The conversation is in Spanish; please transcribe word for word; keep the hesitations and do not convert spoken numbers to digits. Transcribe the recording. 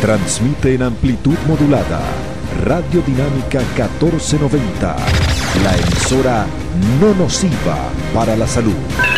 Transmite en amplitud modulada Radio Dinámica catorce noventa, la emisora no nociva para la salud.